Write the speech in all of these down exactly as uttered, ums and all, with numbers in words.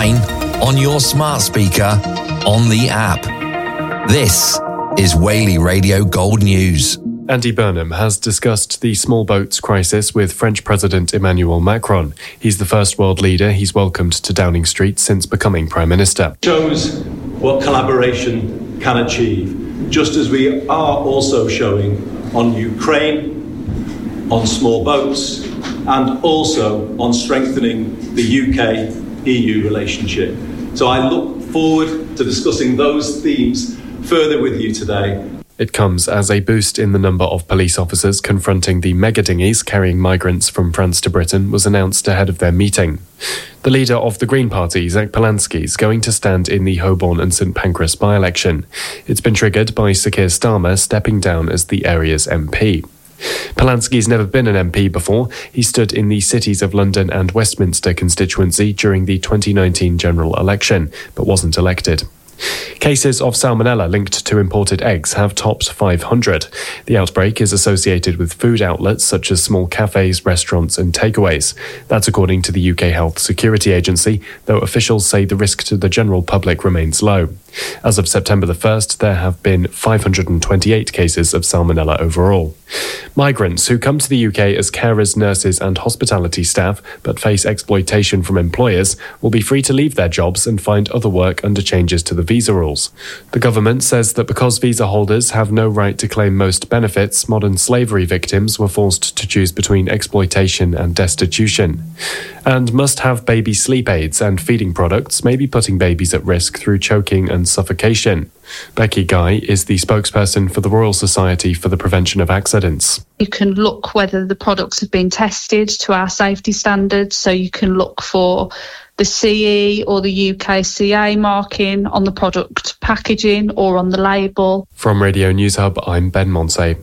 online, on your smart speaker, on the app. This is Whaley Radio Gold News. Andy Burnham has discussed the small boats crisis with French President Emmanuel Macron. He's the first world leader he's welcomed to Downing Street since becoming Prime Minister. Shows what collaboration can achieve, just as we are also showing on Ukraine, on small boats, and also on strengthening the U K E U relationship. So I look forward to discussing those themes further with you today. It comes as a boost in the number of police officers confronting the mega dinghies carrying migrants from France to Britain was announced ahead of their meeting. The leader of the Green Party, Zach Polanski, is going to stand in the Holborn and St Pancras by-election. It's been triggered by Sir Keir Starmer stepping down as the area's M P. Polanski's never been an M P before. He stood in the cities of London and Westminster constituency during the twenty nineteen general election, but wasn't elected. Cases of salmonella linked to imported eggs have topped five hundred. The outbreak is associated with food outlets such as small cafes, restaurants and takeaways. That's according to the U K Health Security Agency, though officials say the risk to the general public remains low. As of September the first, there have been five hundred twenty-eight cases of salmonella overall. Migrants who come to the U K as carers, nurses and hospitality staff but face exploitation from employers will be free to leave their jobs and find other work under changes to the visa rules. The government says that because visa holders have no right to claim most benefits, modern slavery victims were forced to choose between exploitation and destitution. And must-have baby sleep aids and feeding products may be putting babies at risk through choking and suffocation. Becky Guy is the spokesperson for the Royal Society for the Prevention of Accidents. You can look whether the products have been tested to our safety standards, so you can look for the C E or the U K C A marking on the product packaging or on the label. From Radio News Hub, I'm Ben Monsey.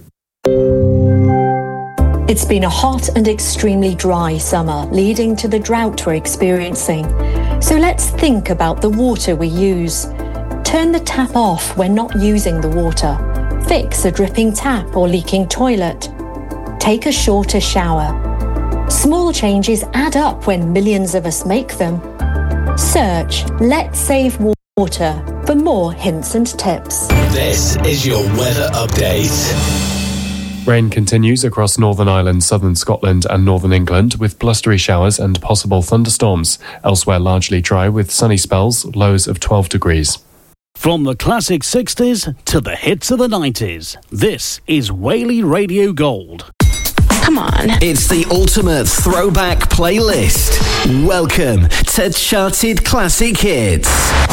It's been a hot and extremely dry summer, leading to the drought we're experiencing. So let's think about the water we use. Turn the tap off when not using the water. Fix a dripping tap or leaking toilet. Take a shorter shower. Small changes add up when millions of us make them. Search Let's Save Water for more hints and tips. This is your weather update. Rain continues across Northern Ireland, southern Scotland and northern England with blustery showers and possible thunderstorms. Elsewhere largely dry with sunny spells, lows of twelve degrees. From the classic sixties to the hits of the nineties, this is Whaley Radio Gold. Come on. It's the ultimate throwback playlist. Welcome to Charted Classic Hits.